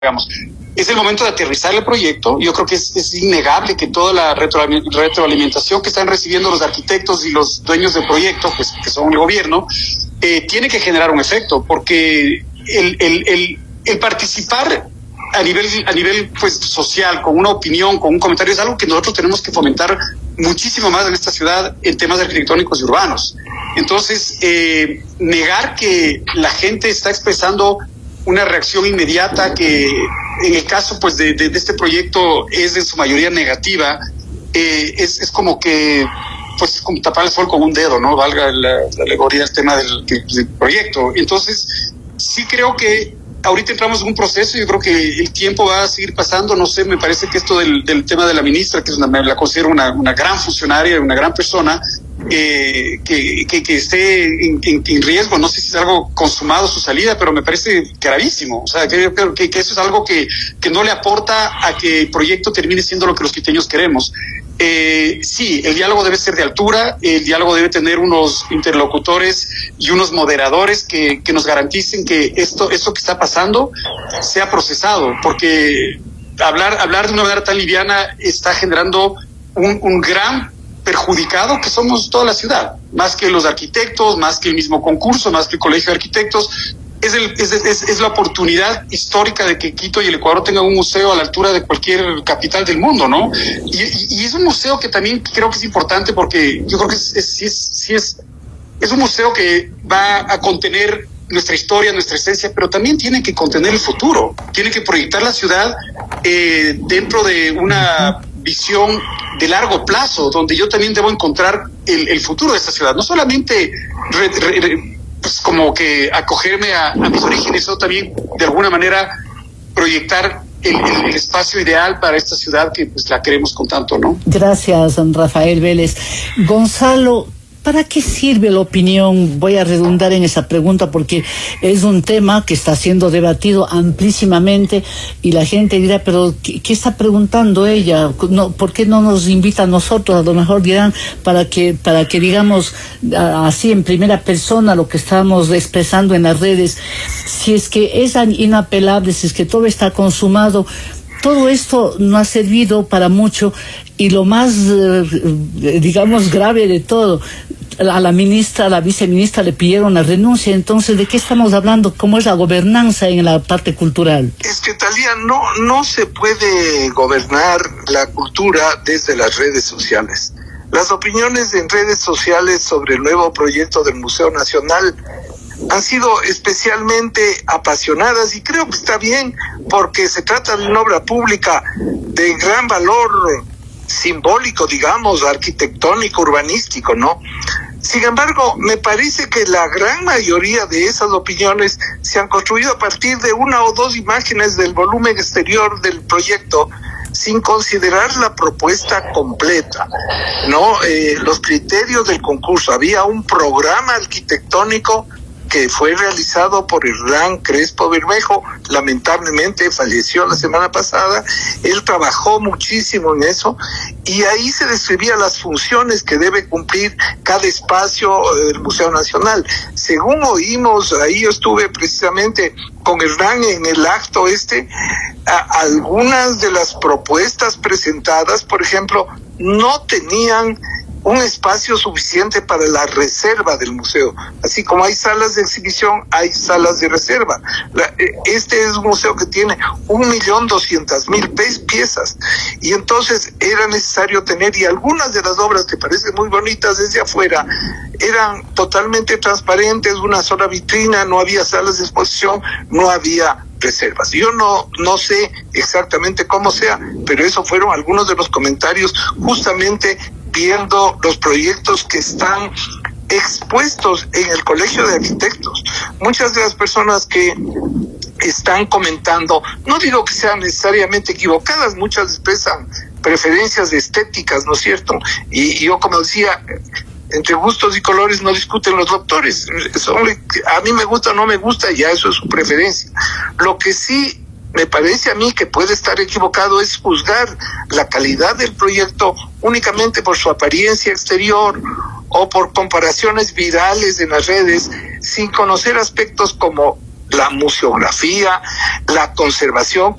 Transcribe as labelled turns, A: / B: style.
A: digamos. Es el momento de aterrizar el proyecto. Yo creo que es innegable que toda la retroalimentación que están recibiendo los arquitectos y los dueños del proyecto, pues, que son el gobierno, tiene que generar un efecto, porque el participar a nivel pues social, con una opinión, con un comentario, es algo que nosotros tenemos que fomentar muchísimo más en esta ciudad en temas arquitectónicos y urbanos. Entonces, negar que la gente está expresando una reacción inmediata, que en el caso pues de este proyecto es en su mayoría negativa, es como que pues como tapar el sol con un dedo, ¿no? Valga la alegoría del tema del proyecto. Entonces, sí creo que ahorita entramos en un proceso. Yo creo que el tiempo va a seguir pasando. No sé, me parece que esto del tema de la ministra, que la considero una gran funcionaria, una gran persona, que esté en riesgo. No sé si es algo consumado su salida, pero me parece gravísimo. O sea, que eso es algo que no le aporta a que el proyecto termine siendo lo que los quiteños queremos. Sí, el diálogo debe ser de altura, el diálogo debe tener unos interlocutores y unos moderadores que nos garanticen que esto que está pasando sea procesado, porque hablar de una manera tan liviana está generando un gran perjudicado, que somos toda la ciudad, más que los arquitectos, más que el mismo concurso, más que el colegio de arquitectos. Es la oportunidad histórica de que Quito y el Ecuador tengan un museo a la altura de cualquier capital del mundo, ¿no? Y es un museo que también creo que es importante, porque yo creo que es un museo que va a contener nuestra historia, nuestra esencia, pero también tiene que contener el futuro, tiene que proyectar la ciudad dentro de una visión de largo plazo, donde yo también debo encontrar el futuro de esta ciudad, no solamente pues como que acogerme a mis orígenes, sino también de alguna manera proyectar el espacio ideal para esta ciudad que pues la queremos con tanto, ¿no?
B: Gracias, Rafael Vélez. Gonzalo, ¿para qué sirve la opinión? Voy a redundar en esa pregunta porque es un tema que está siendo debatido amplísimamente y la gente dirá, pero ¿qué está preguntando ella? No, ¿por qué no nos invita a nosotros? A lo mejor dirán para que digamos así en primera persona lo que estamos expresando en las redes. Si es que es inapelable, si es que todo está consumado, todo esto no ha servido para mucho. Y lo más, digamos, grave de todo, a la viceministra le pidieron la renuncia. Entonces, ¿de qué estamos hablando? ¿Cómo es la gobernanza en la parte cultural?
C: Es que, Talía, no se puede gobernar la cultura desde las redes sociales. Las opiniones en redes sociales sobre el nuevo proyecto del Museo Nacional han sido especialmente apasionadas, y creo que está bien, porque se trata de una obra pública de gran valor simbólico, digamos, arquitectónico, urbanístico, ¿no? Sin embargo, me parece que la gran mayoría de esas opiniones se han construido a partir de una o dos imágenes del volumen exterior del proyecto, sin considerar la propuesta completa, ¿no? Los criterios del concurso. Había un programa arquitectónico que fue realizado por Hernán Crespo Bermejo. Lamentablemente falleció la semana pasada. Él trabajó muchísimo en eso, y ahí se describían las funciones que debe cumplir cada espacio del Museo Nacional. Según oímos, ahí yo estuve precisamente con Hernán en el acto algunas de las propuestas presentadas, por ejemplo, no tenían un espacio suficiente para la reserva del museo. Así como hay salas de exhibición, hay salas de reserva. Este es un museo que tiene 1.200.000 piezas, y entonces era necesario tener, y algunas de las obras que parecen muy bonitas desde afuera eran totalmente transparentes, una sola vitrina, no había salas de exposición, no había reservas. Yo no sé exactamente cómo sea, pero esos fueron algunos de los comentarios, justamente viendo los proyectos que están expuestos en el Colegio de Arquitectos. Muchas de las personas que están comentando, no digo que sean necesariamente equivocadas, muchas expresan preferencias estéticas, ¿no es cierto? Y yo, como decía, entre gustos y colores no discuten los doctores. A mí me gusta o no me gusta, ya eso es su preferencia. Lo que sí me parece a mí que puede estar equivocado es juzgar la calidad del proyecto únicamente por su apariencia exterior o por comparaciones virales en las redes, sin conocer aspectos como la museografía, la conservación,